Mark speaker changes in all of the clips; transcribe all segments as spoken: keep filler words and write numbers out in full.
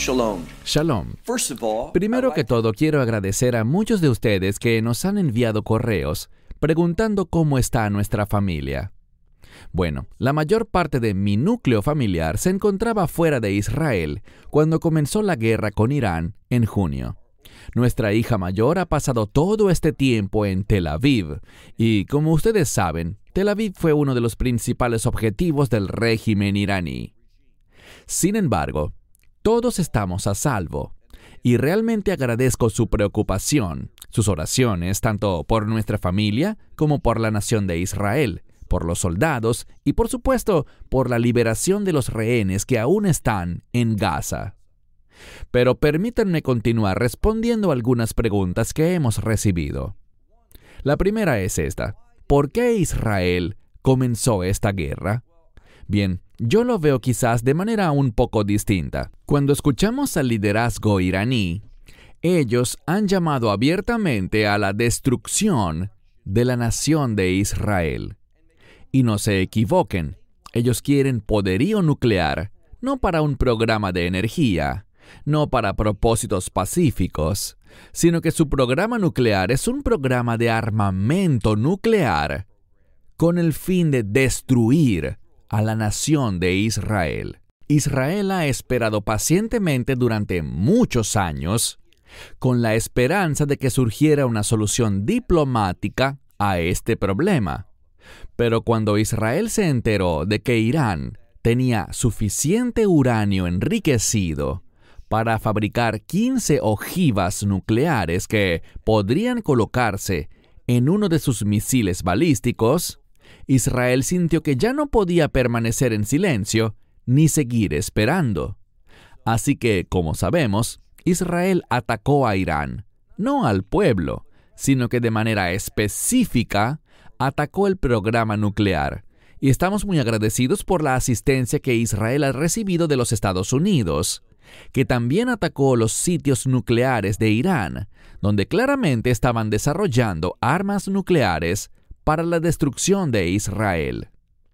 Speaker 1: Shalom.
Speaker 2: Shalom.
Speaker 1: First of all,
Speaker 2: Primero
Speaker 1: I'd
Speaker 2: que
Speaker 1: like
Speaker 2: todo, quiero agradecer a muchos de ustedes que nos han enviado correos preguntando cómo está nuestra familia. Bueno, la mayor parte de mi núcleo familiar se encontraba fuera de Israel cuando comenzó la guerra con Irán en junio. Nuestra hija mayor ha pasado todo este tiempo en Tel Aviv y, como ustedes saben, Tel Aviv fue uno de los principales objetivos del régimen iraní. Sin embargo, todos estamos a salvo y realmente agradezco su preocupación, sus oraciones, tanto por nuestra familia como por la nación de Israel, por los soldados y, por supuesto, por la liberación de los rehenes que aún están en Gaza. Pero permítanme continuar respondiendo algunas preguntas que hemos recibido. La primera es esta: ¿por qué Israel comenzó esta guerra? Bien, yo lo veo quizás de manera un poco distinta. Cuando escuchamos al liderazgo iraní, ellos han llamado abiertamente a la destrucción de la nación de Israel. Y no se equivoquen, ellos quieren poderío nuclear, no para un programa de energía, no para propósitos pacíficos, sino que su programa nuclear es un programa de armamento nuclear con el fin de destruir a la nación de Israel. Israel ha esperado pacientemente durante muchos años con la esperanza de que surgiera una solución diplomática a este problema. Pero cuando Israel se enteró de que Irán tenía suficiente uranio enriquecido para fabricar quince ojivas nucleares que podrían colocarse en uno de sus misiles balísticos, Israel sintió que ya no podía permanecer en silencio ni seguir esperando. Así que, como sabemos, Israel atacó a Irán, no al pueblo, sino que de manera específica atacó el programa nuclear. Y estamos muy agradecidos por la asistencia que Israel ha recibido de los Estados Unidos, que también atacó los sitios nucleares de Irán, donde claramente estaban desarrollando armas nucleares para la destrucción de Israel.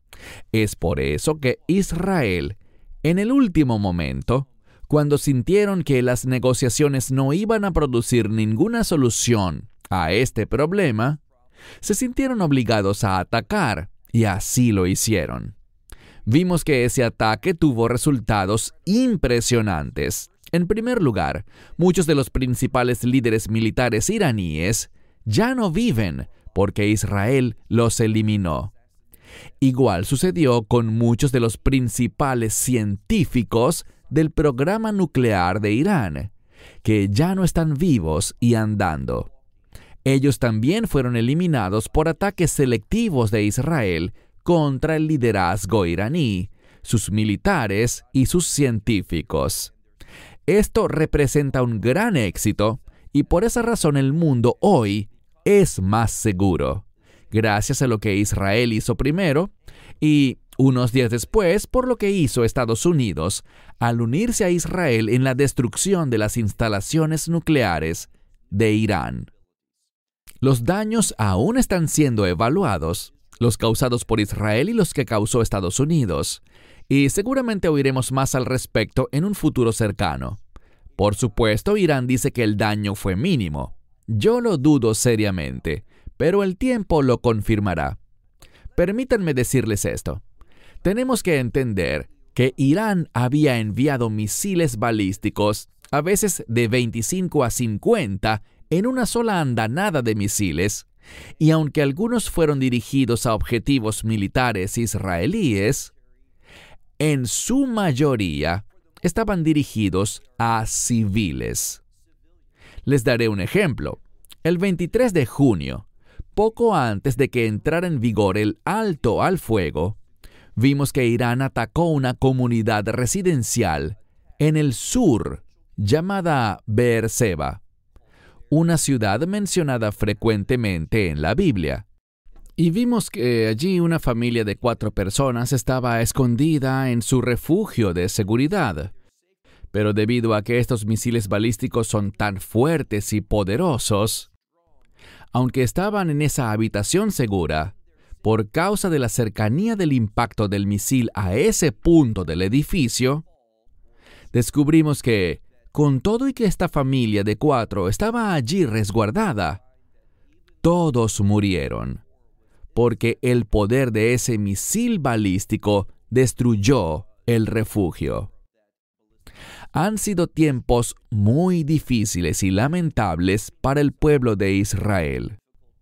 Speaker 2: Es por eso que Israel, en el último momento, cuando sintieron que las negociaciones no iban a producir ninguna solución a este problema, se sintieron obligados a atacar, y así lo hicieron. Vimos que ese ataque tuvo resultados impresionantes. En primer lugar, muchos de los principales líderes militares iraníes ya no viven porque Israel los eliminó. Igual sucedió con muchos de los principales científicos del programa nuclear de Irán, que ya no están vivos y andando. Ellos también fueron eliminados por ataques selectivos de Israel contra el liderazgo iraní, sus militares y sus científicos. Esto representa un gran éxito y por esa razón el mundo hoy es más seguro, gracias a lo que Israel hizo primero y, unos días después, por lo que hizo Estados Unidos al unirse a Israel en la destrucción de las instalaciones nucleares de Irán. Los daños aún están siendo evaluados, los causados por Israel y los que causó Estados Unidos, y seguramente oiremos más al respecto en un futuro cercano. Por supuesto, Irán dice que el daño fue mínimo. Yo lo dudo seriamente, pero el tiempo lo confirmará. Permítanme decirles esto. Tenemos que entender que Irán había enviado misiles balísticos, a veces de veinticinco a cincuenta, en una sola andanada de misiles, y aunque algunos fueron dirigidos a objetivos militares israelíes, en su mayoría estaban dirigidos a civiles. Les daré un ejemplo. El veintitrés de junio, poco antes de que entrara en vigor el alto al fuego, vimos que Irán atacó una comunidad residencial en el sur llamada Beerseba, una ciudad mencionada frecuentemente en la Biblia. Y vimos que allí una familia de cuatro personas estaba escondida en su refugio de seguridad. Pero debido a que estos misiles balísticos son tan fuertes y poderosos, aunque estaban en esa habitación segura, por causa de la cercanía del impacto del misil a ese punto del edificio, descubrimos que con todo y que esta familia de cuatro estaba allí resguardada, todos murieron, porque el poder de ese misil balístico destruyó el refugio. Han sido tiempos muy difíciles y lamentables para el pueblo de Israel.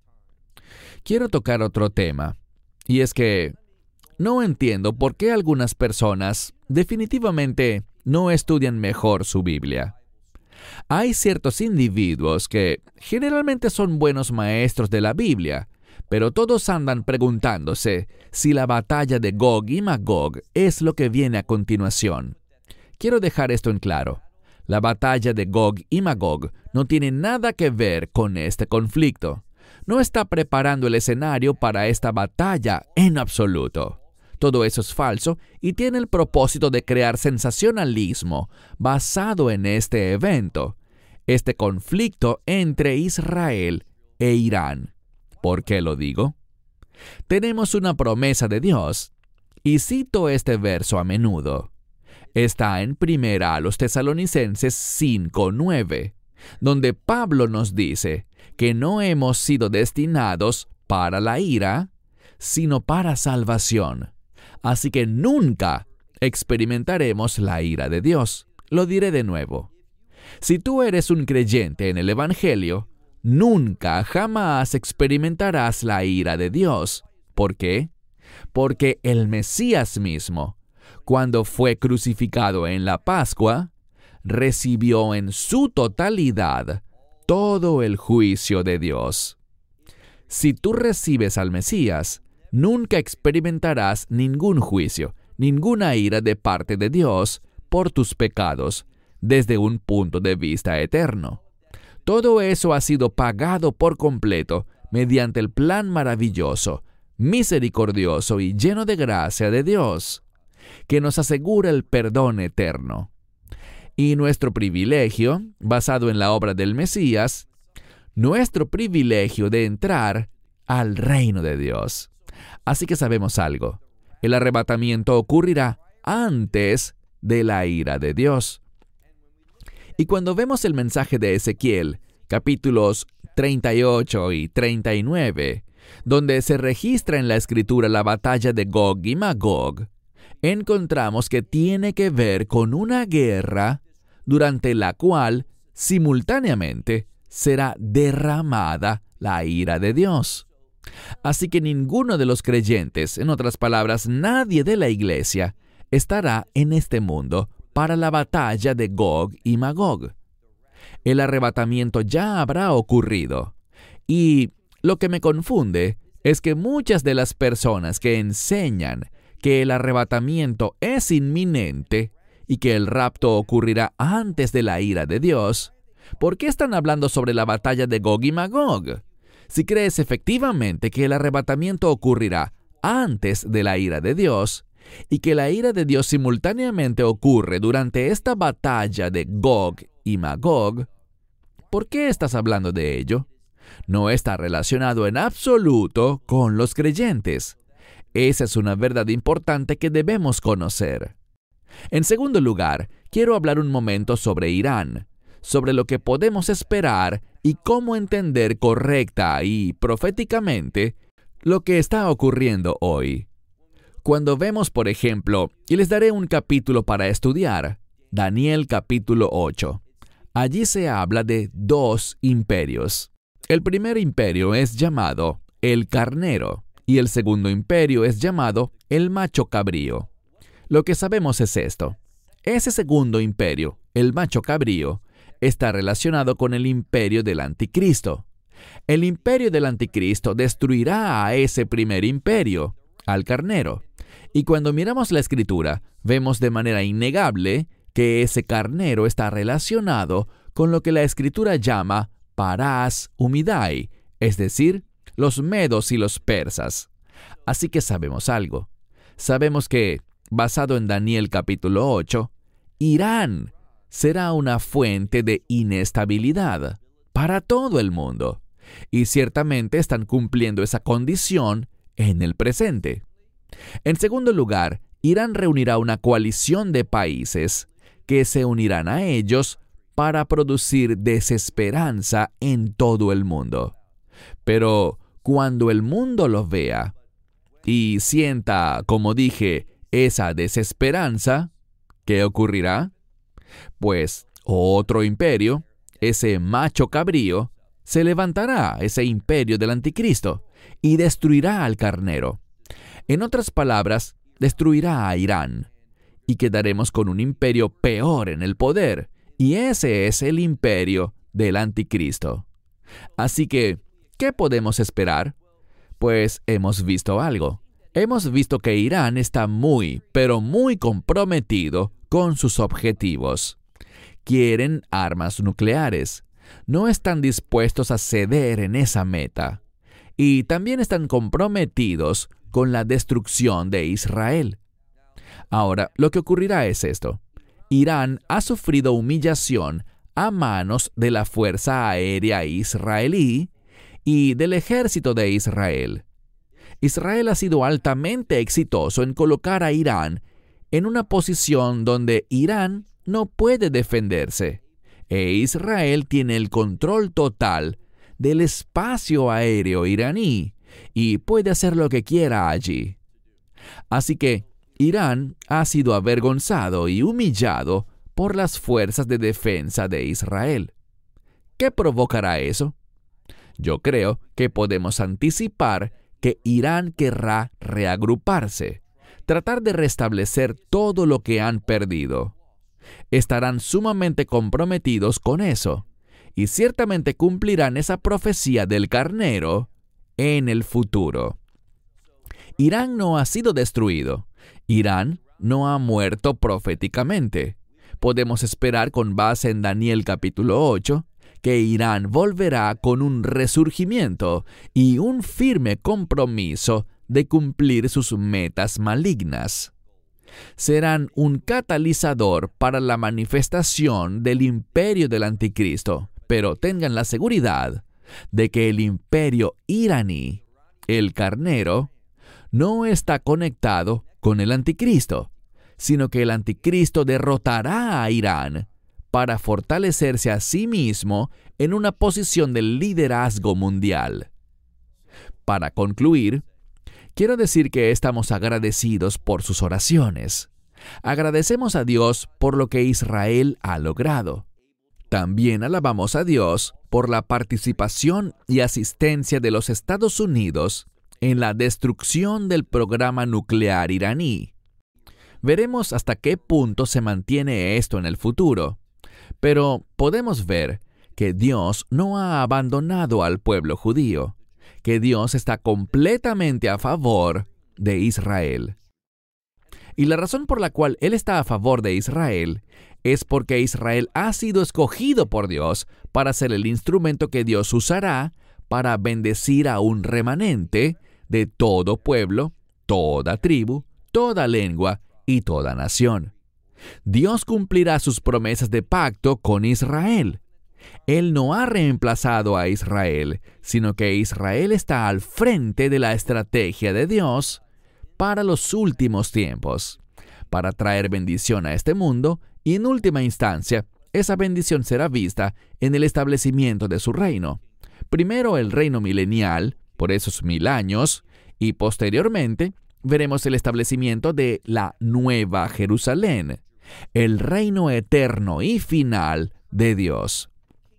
Speaker 2: Quiero tocar otro tema, y es que no entiendo por qué algunas personas definitivamente no estudian mejor su Biblia. Hay ciertos individuos que generalmente son buenos maestros de la Biblia, pero todos andan preguntándose si la batalla de Gog y Magog es lo que viene a continuación. Quiero dejar esto en claro. La batalla de Gog y Magog no tiene nada que ver con este conflicto. No está preparando el escenario para esta batalla en absoluto. Todo eso es falso y tiene el propósito de crear sensacionalismo basado en este evento, este conflicto entre Israel e Irán. ¿Por qué lo digo? Tenemos una promesa de Dios, y cito este verso a menudo. Está en Primera a los Tesalonicenses cinco nueve, donde Pablo nos dice que no hemos sido destinados para la ira, sino para salvación. Así que nunca experimentaremos la ira de Dios. Lo diré de nuevo. Si tú eres un creyente en el Evangelio, nunca jamás experimentarás la ira de Dios. ¿Por qué? Porque el Mesías mismo, cuando fue crucificado en la Pascua, recibió en su totalidad todo el juicio de Dios. Si tú recibes al Mesías, nunca experimentarás ningún juicio, ninguna ira de parte de Dios por tus pecados, desde un punto de vista eterno. Todo eso ha sido pagado por completo mediante el plan maravilloso, misericordioso y lleno de gracia de Dios, que nos asegura el perdón eterno. Y nuestro privilegio, basado en la obra del Mesías, nuestro privilegio de entrar al reino de Dios. Así que sabemos algo. El arrebatamiento ocurrirá antes de la ira de Dios. Y cuando vemos el mensaje de Ezequiel, capítulos treinta y ocho y treinta y nueve, donde se registra en la Escritura la batalla de Gog y Magog, encontramos que tiene que ver con una guerra durante la cual simultáneamente será derramada la ira de Dios. Así que ninguno de los creyentes, en otras palabras, nadie de la iglesia, estará en este mundo para la batalla de Gog y Magog. El arrebatamiento ya habrá ocurrido. Y lo que me confunde es que muchas de las personas que enseñan que el arrebatamiento es inminente y que el rapto ocurrirá antes de la ira de Dios, ¿por qué están hablando sobre la batalla de Gog y Magog? Si crees efectivamente que el arrebatamiento ocurrirá antes de la ira de Dios, y que la ira de Dios simultáneamente ocurre durante esta batalla de Gog y Magog, ¿por qué estás hablando de ello? No está relacionado en absoluto con los creyentes. Esa es una verdad importante que debemos conocer. En segundo lugar, quiero hablar un momento sobre Irán, sobre lo que podemos esperar y cómo entender correcta y proféticamente lo que está ocurriendo hoy. Cuando vemos, por ejemplo, y les daré un capítulo para estudiar, Daniel capítulo ocho. Allí se habla de dos imperios. El primer imperio es llamado el carnero y el segundo imperio es llamado el macho cabrío. Lo que sabemos es esto. Ese segundo imperio, el macho cabrío, está relacionado con el imperio del anticristo. El imperio del anticristo destruirá a ese primer imperio, al carnero. Y cuando miramos la escritura, vemos de manera innegable que ese carnero está relacionado con lo que la escritura llama Parás Umidai, es decir, los medos y los persas. Así que sabemos algo. Sabemos que, basado en Daniel capítulo ocho, Irán será una fuente de inestabilidad para todo el mundo. Y ciertamente están cumpliendo esa condición en el presente. En segundo lugar, Irán reunirá una coalición de países que se unirán a ellos para producir desesperanza en todo el mundo. Pero cuando el mundo los vea y sienta, como dije, esa desesperanza, ¿qué ocurrirá? Pues otro imperio, ese macho cabrío, se levantará, ese imperio del anticristo, y destruirá al carnero. En otras palabras, destruirá a Irán, y quedaremos con un imperio peor en el poder, y ese es el imperio del anticristo. Así que, ¿qué podemos esperar? Pues hemos visto algo. Hemos visto que Irán está muy, pero muy comprometido con sus objetivos. Quieren armas nucleares. No están dispuestos a ceder en esa meta. Y también están comprometidos con la destrucción de Israel. Ahora, lo que ocurrirá es esto. Irán ha sufrido humillación a manos de la Fuerza Aérea Israelí y del ejército de Israel. Israel ha sido altamente exitoso en colocar a Irán en una posición donde Irán no puede defenderse, e Israel tiene el control total del espacio aéreo iraní y puede hacer lo que quiera allí. Así que Irán ha sido avergonzado y humillado por las fuerzas de defensa de Israel. ¿Qué provocará eso? Yo creo que podemos anticipar que Irán querrá reagruparse, tratar de restablecer todo lo que han perdido. Estarán sumamente comprometidos con eso, y ciertamente cumplirán esa profecía del carnero en el futuro. Irán no ha sido destruido. Irán no ha muerto proféticamente. Podemos esperar con base en Daniel capítulo ocho que Irán volverá con un resurgimiento y un firme compromiso de cumplir sus metas malignas. Serán un catalizador para la manifestación del imperio del anticristo, pero tengan la seguridad de que el imperio iraní, el carnero, no está conectado con el anticristo, sino que el anticristo derrotará a Irán para fortalecerse a sí mismo en una posición de liderazgo mundial. Para concluir, quiero decir que estamos agradecidos por sus oraciones. Agradecemos a Dios por lo que Israel ha logrado. También alabamos a Dios por la participación y asistencia de los Estados Unidos en la destrucción del programa nuclear iraní. Veremos hasta qué punto se mantiene esto en el futuro, pero podemos ver que Dios no ha abandonado al pueblo judío, que Dios está completamente a favor de Israel. Y la razón por la cual Él está a favor de Israel es porque Israel ha sido escogido por Dios para ser el instrumento que Dios usará para bendecir a un remanente de todo pueblo, toda tribu, toda lengua y toda nación. Dios cumplirá sus promesas de pacto con Israel. Él no ha reemplazado a Israel, sino que Israel está al frente de la estrategia de Dios para los últimos tiempos, para traer bendición a este mundo y en última instancia, esa bendición será vista en el establecimiento de su reino. Primero el reino milenial, por esos mil años, y posteriormente veremos el establecimiento de la Nueva Jerusalén, el reino eterno y final de Dios.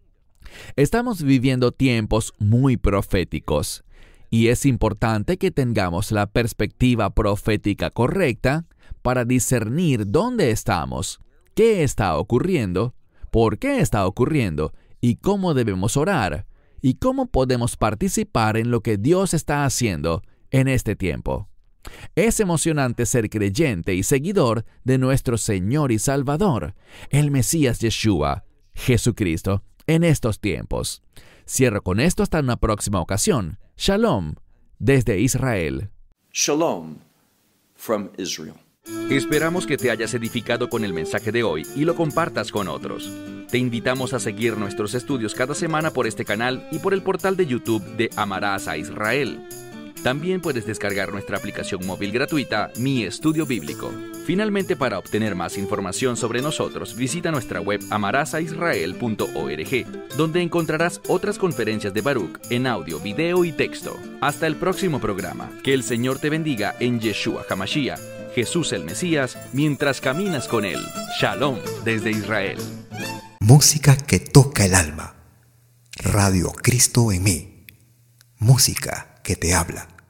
Speaker 2: Estamos viviendo tiempos muy proféticos, y es importante que tengamos la perspectiva profética correcta para discernir dónde estamos, qué está ocurriendo, por qué está ocurriendo, y cómo debemos orar, y cómo podemos participar en lo que Dios está haciendo en este tiempo. Es emocionante ser creyente y seguidor de nuestro Señor y Salvador, el Mesías Yeshua, Jesucristo, en estos tiempos. Cierro con esto hasta una próxima ocasión. Shalom, desde Israel.
Speaker 1: Shalom from Israel.
Speaker 3: Esperamos que te hayas edificado con el mensaje de hoy y lo compartas con otros. Te invitamos a seguir nuestros estudios cada semana por este canal y por el portal de YouTube de Amarás a Israel. También puedes descargar nuestra aplicación móvil gratuita Mi Estudio Bíblico. Finalmente, para obtener más información sobre nosotros, visita nuestra web amarazaisrael punto org, donde encontrarás otras conferencias de Baruch en audio, video y texto. Hasta el próximo programa. Que el Señor te bendiga en Yeshua HaMashiach, Jesús el Mesías, mientras caminas con Él. Shalom desde Israel.
Speaker 4: Música que toca el alma. Radio Cristo en mí. Música que te habla.